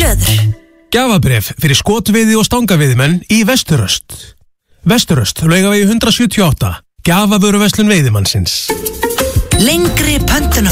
blöður. Gjafabréf fyrir skotveiði og stangaveiðimenn í Vesturöst. Vesturöst, Laugavegi 178. Gjafavöruverslun veiðimannsins. Lengri pöntunarfresti.